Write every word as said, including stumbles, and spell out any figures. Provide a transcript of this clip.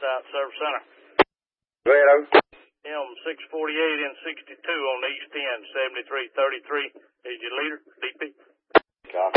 South Service Center. Go ahead, over. M six forty-eight and sixty-two on the east end, seventy-three thirty-three. Is your leader, D P? Copy.